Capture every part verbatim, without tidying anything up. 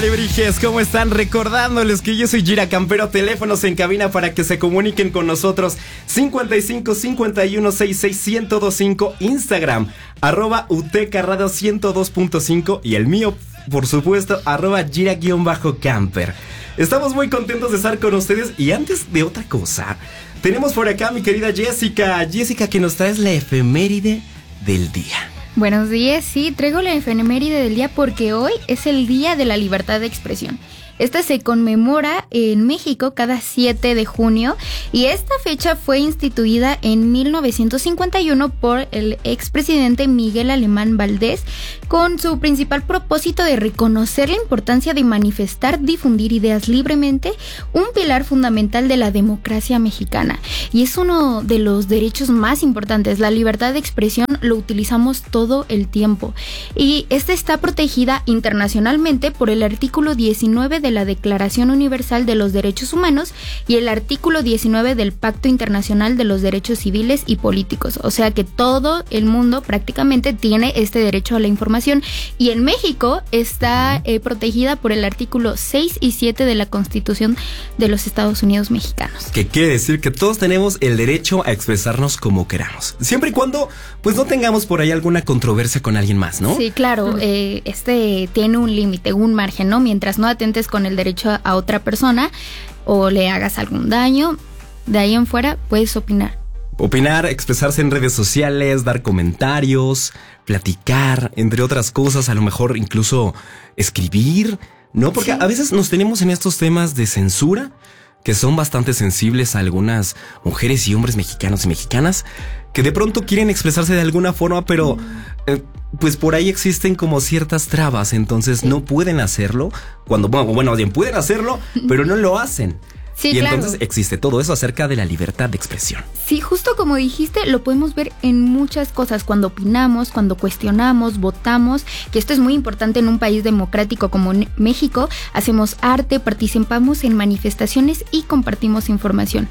Briges, ¿cómo están? Recordándoles que yo soy Gira Campero, teléfonos en cabina para que se comuniquen con nosotros, cincuenta y cinco, cincuenta y uno, sesenta y seis, ciento veinticinco, Instagram, arroba Uteca Radio ciento dos punto cinco y el mío, por supuesto, arroba Gira-Camper. Estamos muy contentos de estar con ustedes y antes de otra cosa, tenemos por acá a mi querida Jessica, Jessica que nos traes la efeméride del día. Buenos días, sí, traigo la efeméride del día porque hoy es el Día de la Libertad de Expresión. Esta se conmemora en México cada siete de junio y esta fecha fue instituida en mil novecientos cincuenta y uno por el expresidente Miguel Alemán Valdés con su principal propósito de reconocer la importancia de manifestar, difundir ideas libremente, un pilar fundamental de la democracia mexicana. Y es uno de los derechos más importantes. La libertad de expresión lo utilizamos todo el tiempo y esta está protegida internacionalmente por el artículo diecinueve de la Declaración Universal de los Derechos Humanos y el artículo diecinueve del Pacto Internacional de los Derechos Civiles y Políticos. O sea que todo el mundo prácticamente tiene este derecho a la información y en México está eh, protegida por el artículo seis y siete de la Constitución de los Estados Unidos Mexicanos. Que quiere decir que todos tenemos el derecho a expresarnos como queramos, siempre y cuando pues no tengamos por ahí alguna controversia con alguien más, ¿no? Sí, claro, eh, este tiene un límite, un margen, ¿no? Mientras no atentes con el derecho a otra persona o le hagas algún daño, de ahí en fuera puedes opinar. Opinar, expresarse en redes sociales, dar comentarios, platicar, entre otras cosas, a lo mejor incluso escribir, ¿no? Porque sí, a veces nos tenemos en estos temas de censura que son bastante sensibles a algunas mujeres y hombres mexicanos y mexicanas que de pronto quieren expresarse de alguna forma, pero eh, pues por ahí existen como ciertas trabas, entonces sí, no pueden hacerlo, cuando, bueno, bueno, bien, pueden hacerlo, pero no lo hacen. Sí, y claro, entonces existe todo eso acerca de la libertad de expresión. Sí, justo como dijiste, lo podemos ver en muchas cosas, cuando opinamos, cuando cuestionamos, votamos, que esto es muy importante en un país democrático como México, hacemos arte, participamos en manifestaciones y compartimos información.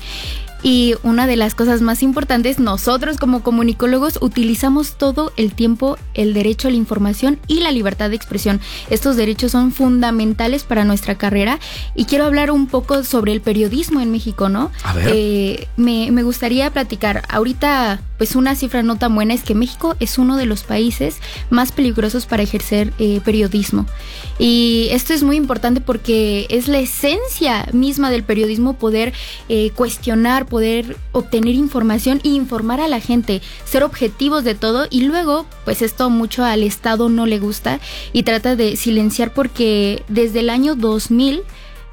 Y una de las cosas más importantes, nosotros como comunicólogos utilizamos todo el tiempo el derecho a la información y la libertad de expresión. Estos derechos son fundamentales para nuestra carrera y quiero hablar un poco sobre el periodismo en México, ¿no? A ver. Eh, me, me gustaría platicar. Ahorita, pues una cifra no tan buena es que México es uno de los países más peligrosos para ejercer eh, periodismo. Y esto es muy importante porque es la esencia misma del periodismo poder eh, cuestionar, poder obtener información e informar a la gente, ser objetivos de todo y luego, pues esto mucho al Estado no le gusta y trata de silenciar porque desde el año dos mil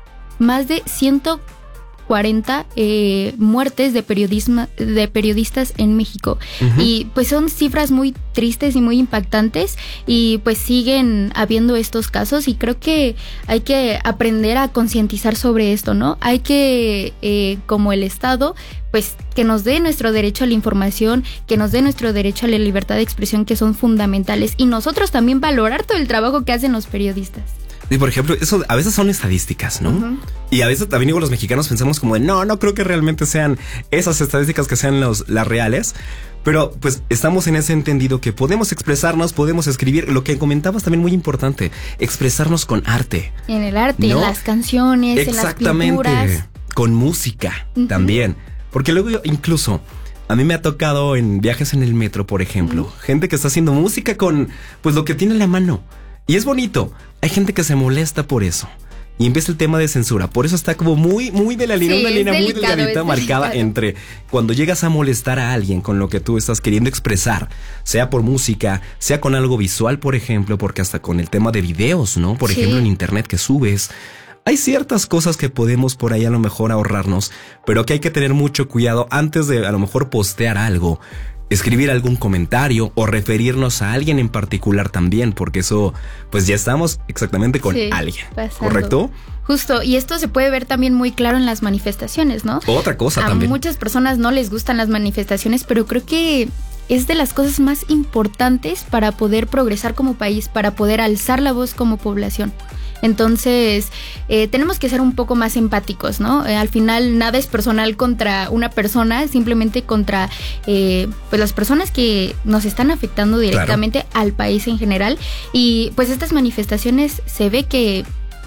más de ciento cuarenta eh, muertes de periodismo, de periodistas en México. Uh-huh. Y pues son cifras muy tristes y muy impactantes y pues siguen habiendo estos casos y creo que hay que aprender a concientizar sobre esto, ¿no? Hay que, eh, como el Estado, pues que nos dé nuestro derecho a la información, que nos dé nuestro derecho a la libertad de expresión, que son fundamentales y nosotros también valorar todo el trabajo que hacen los periodistas. Y por ejemplo, eso a veces son estadísticas, ¿no? Uh-huh. Y a veces también digo, los mexicanos pensamos como de no, no creo que realmente sean esas estadísticas que sean los, las reales. Pero pues estamos en ese entendido que podemos expresarnos, podemos escribir. Lo que comentabas también muy importante, expresarnos con arte. En el arte, ¿no? En las canciones, en las pinturas. Exactamente, con música uh-huh. también. Porque luego yo, incluso a mí me ha tocado en viajes en el metro, por ejemplo, uh-huh. gente que está haciendo música con pues lo que tiene en la mano. Y es bonito. Hay gente que se molesta por eso. Y empieza el tema de censura. Por eso está como muy, muy de la línea, sí, una línea delicado, muy delgadita marcada delicado. Entre cuando llegas a molestar a alguien con lo que tú estás queriendo expresar, sea por música, sea con algo visual, por ejemplo, porque hasta con el tema de videos, ¿no? Por sí. ejemplo, en internet que subes. Hay ciertas cosas que podemos por ahí a lo mejor ahorrarnos, pero que hay que tener mucho cuidado antes de a lo mejor postear algo. Escribir algún comentario o referirnos a alguien en particular también, porque eso, pues ya estamos exactamente con sí, alguien, pasando. ¿Correcto? Justo, y esto se puede ver también muy claro en las manifestaciones, ¿no? Otra cosa a también. A muchas personas no les gustan las manifestaciones, pero creo que es de las cosas más importantes para poder progresar como país, para poder alzar la voz como población. Entonces, eh, tenemos que ser un poco más empáticos, ¿no? Eh, al final, nada es personal contra una persona, simplemente contra eh, pues las personas que nos están afectando directamente claro. al país en general. Y pues estas manifestaciones se ve que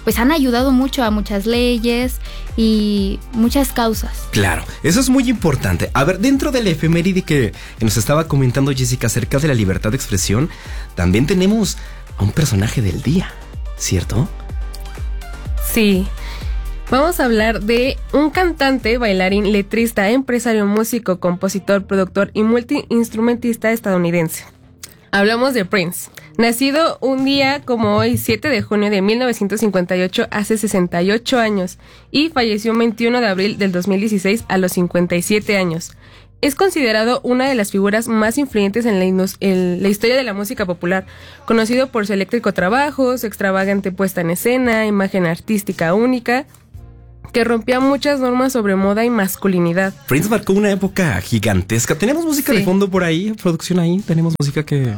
pues han ayudado mucho a muchas leyes y muchas causas. Claro, eso es muy importante. A ver, dentro de la efeméride que nos estaba comentando Jessica acerca de la libertad de expresión, también tenemos a un personaje del día, ¿cierto? Sí. Vamos a hablar de un cantante, bailarín, letrista, empresario, músico, compositor, productor y multiinstrumentista estadounidense. Hablamos de Prince. Nacido un día como hoy, siete de junio de mil novecientos cincuenta y ocho, hace sesenta y ocho años, y falleció el veintiuno de abril del dos mil dieciséis a los cincuenta y siete años. Es considerado una de las figuras más influyentes en la, indus- en la historia de la música popular, conocido por su eléctrico trabajo, su extravagante puesta en escena, imagen artística única, que rompía muchas normas sobre moda y masculinidad. Prince marcó una época gigantesca. ¿Tenemos música Sí. de fondo por ahí? ¿Producción ahí? ¿Tenemos música que...?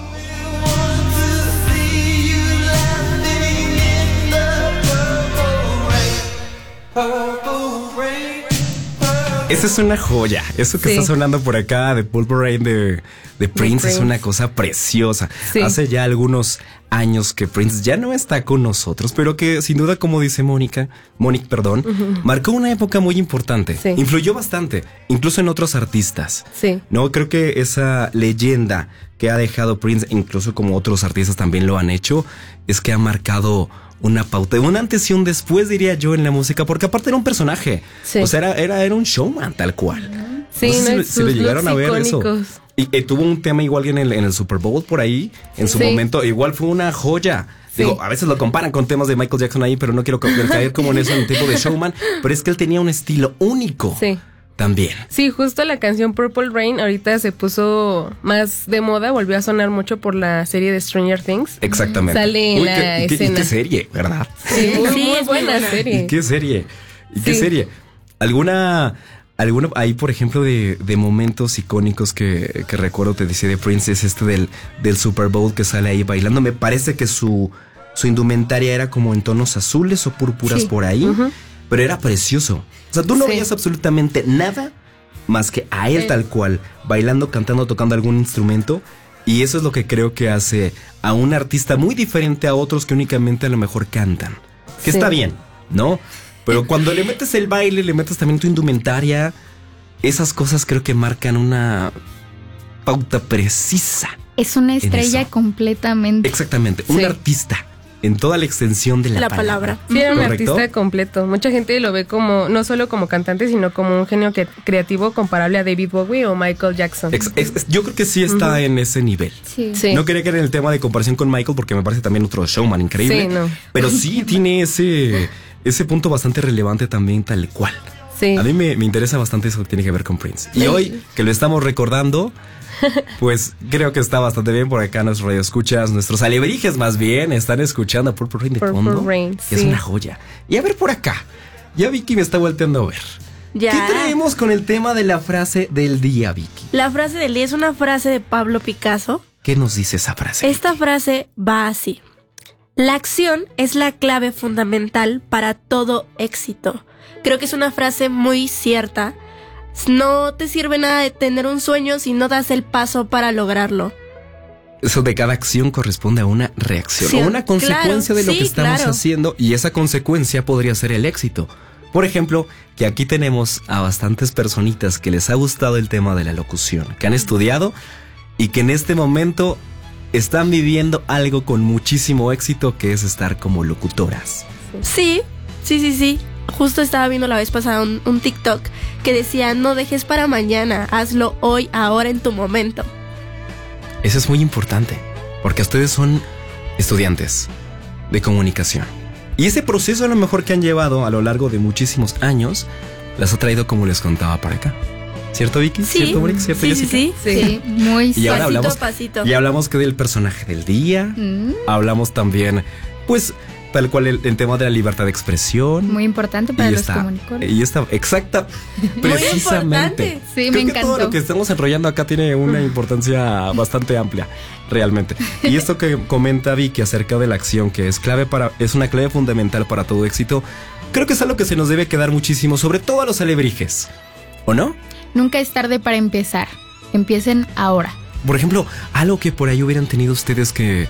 Esa es una joya. Eso que Sí. está sonando por acá de Purple Rain de, de Prince, Prince. es una cosa preciosa. Sí. Hace ya algunos años que Prince ya no está con nosotros, pero que sin duda, como dice Mónica, Mónica, perdón, uh-huh. marcó una época muy importante. Sí. Influyó bastante, incluso en otros artistas. Sí. No, creo que esa leyenda que ha dejado Prince, incluso como otros artistas también lo han hecho, es que ha marcado una pauta, un antes y un después, diría yo, en la música, porque aparte era un personaje. Sí. O sea, era, era, era un showman tal cual. Sí, no sé no, si, si le llegaron a ver icónicos. eso. Y eh, tuvo un tema igual en el, en el Super Bowl por ahí, en su Sí. momento, igual fue una joya. Sí. Digo, a veces lo comparan con temas de Michael Jackson ahí, pero no quiero ca- caer como en eso, en un tipo de showman, pero es que él tenía un estilo único. Sí. También. Sí, justo la canción Purple Rain ahorita se puso más de moda, volvió a sonar mucho por la serie de Stranger Things. Exactamente. Sale en Uy, la qué, qué- escena. y qué serie, ¿verdad? Sí, muy, Sí, muy es buena muy buena. serie. ¿Y qué serie? ¿Y qué Sí. serie? ¿Alguna, alguna, ahí por ejemplo de, de momentos icónicos que, que recuerdo, te decía de Prince, es este del, del Super Bowl que sale ahí bailando? Me parece que su, su indumentaria era como en tonos azules o púrpuras Sí. por ahí, Ujú. pero era precioso. O sea, tú no Sí. veías absolutamente nada más que a él Sí. tal cual, bailando, cantando, tocando algún instrumento. Y eso es lo que creo que hace a un artista muy diferente a otros que únicamente a lo mejor cantan. Que Sí. está bien, ¿no? Pero cuando le metes el baile, le metes también tu indumentaria, esas cosas creo que marcan una pauta precisa. Es una estrella eso. completamente. Exactamente, un Sí. artista en toda la extensión de la, La palabra. palabra. Sí, era un ¿Correcto? artista completo. Mucha gente lo ve como, no solo como cantante, sino como un genio que, creativo comparable a David Bowie o Michael Jackson. Ex- ex- yo creo que sí está Ujú. en ese nivel. Sí. Sí. No quería caer en el tema de comparación con Michael porque me parece también otro showman increíble. Sí, no. Pero sí tiene ese, ese punto bastante relevante también tal cual. Sí. A mí me, me interesa bastante eso que tiene que ver con Prince. Y hoy que lo estamos recordando, pues creo que está bastante bien por acá nuestros radioescuchas, nuestros alebrijes más bien, están escuchando a Purple Rain de Purple fondo. Rain, que es sí. una joya. Y a ver por acá, ya Vicky me está volteando a ver. Ya. ¿Qué traemos con el tema de la frase del día, Vicky? La frase del día es una frase de Pablo Picasso. ¿Qué nos dice esa frase? Esta frase va así. La acción es la clave fundamental para todo éxito. Creo que es una frase muy cierta. No te sirve nada de tener un sueño si no das el paso para lograrlo. Eso de cada acción corresponde a una reacción, Sí, o una consecuencia claro, de lo sí, que estamos claro. haciendo, y esa consecuencia podría ser el éxito. Por ejemplo, que aquí tenemos a bastantes personitas que les ha gustado el tema de la locución, que han estudiado y que en este momento están viviendo algo con muchísimo éxito, que es estar como locutoras. Sí, sí, sí, sí. Justo estaba viendo la vez pasada un, un TikTok que decía, no dejes para mañana, hazlo hoy, ahora, en tu momento. Eso es muy importante, porque ustedes son estudiantes de comunicación. Y ese proceso a lo mejor que han llevado a lo largo de muchísimos años, las ha traído como les contaba para acá. ¿Cierto, Vicky? Sí, ¿Cierto, Brick? ¿Cierto, sí, sí, Jessica? sí, Sí, muy Y ahora Pasito hablamos, a pasito. y hablamos que del personaje del día, Mm, hablamos también, pues, tal cual el, el tema de la libertad de expresión. muy importante para y los está, comunicadores. y está, exacta, precisamente. importante. Sí, Creo me que todo encantó. lo que estamos enrollando acá tiene una importancia bastante amplia, realmente. Y esto que comenta Vicky acerca de la acción, que es clave para, es una clave fundamental para todo éxito, creo que es algo que se nos debe quedar muchísimo, sobre todo a los alebrijes, ¿o no? Nunca es tarde para empezar. Empiecen ahora. Por ejemplo, algo que por ahí hubieran tenido ustedes que,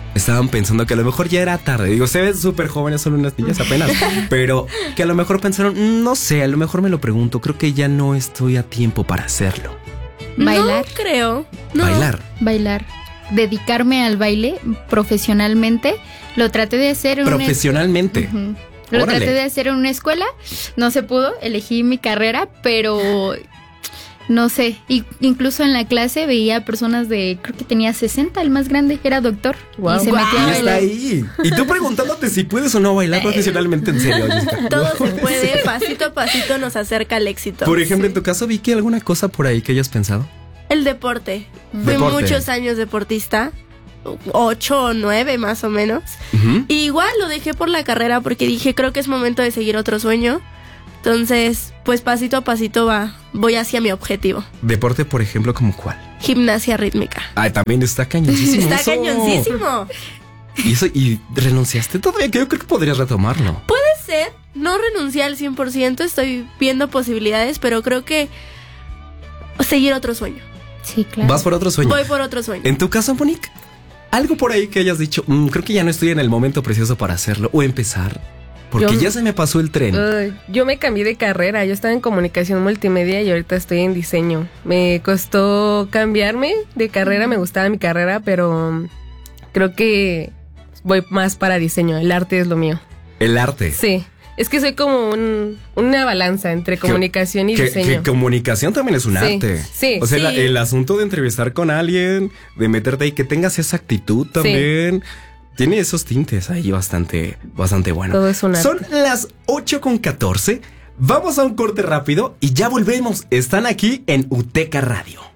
estaban pensando que a lo mejor ya era tarde. Digo, se ven súper jóvenes, son unas niñas apenas, pero que a lo mejor pensaron, no sé, a lo mejor me lo pregunto, creo que ya no estoy a tiempo para hacerlo. Bailar. No creo. No. Bailar. Bailar. Dedicarme al baile profesionalmente. Lo traté de hacer en Profesionalmente. Una... Uh-huh. Lo Órale. traté de hacer en una escuela. No se pudo. Elegí mi carrera, pero... No sé, y incluso en la clase veía personas de, creo que tenía sesenta, el más grande, era doctor. Wow. Y se Wow. metía a Y está bailar. ahí. Y tú preguntándote si puedes o no bailar profesionalmente, en serio, Jessica. Todo se puede, pasito a pasito nos acerca al éxito. Por ejemplo, en tu caso, Vicky, ¿alguna cosa por ahí que hayas pensado? El deporte. Fui Deporte. muchos años deportista, ocho o nueve más o menos. Uh-huh. Y igual lo dejé por la carrera porque dije, creo que es momento de seguir otro sueño. Entonces, pues pasito a pasito va, voy hacia mi objetivo. Deporte, por ejemplo, ¿como cuál? Gimnasia rítmica. Ay, también está cañoncísimo. Está eso. cañoncísimo. ¿Y eso? ¿Y renunciaste todavía? Que yo creo que podrías retomarlo. Puede ser, no renuncié al cien por ciento, estoy viendo posibilidades, pero creo que seguir otro sueño. Sí, claro. Vas por otro sueño. Voy por otro sueño. En tu caso, Monique, algo por ahí que hayas dicho, "Mm, creo que ya no estoy en el momento preciso para hacerlo o empezar, porque Yo- ya se me pasó el tren. Uh, yo me cambié de carrera, yo estaba en comunicación multimedia y ahorita estoy en diseño. Me costó cambiarme de carrera, me gustaba mi carrera, pero um, creo que voy más para diseño, el arte es lo mío. El arte. Sí, es que soy como un, una balanza entre comunicación y que, diseño. que comunicación también es un Sí, arte. sí, o sea, sí. la- el asunto de entrevistar con alguien, de meterte ahí, que tengas esa actitud también. Tiene esos tintes ahí bastante, bastante bueno. Todo es un arte. Son las ocho con catorce. Vamos a un corte rápido y ya volvemos. Están aquí en Uteca Radio.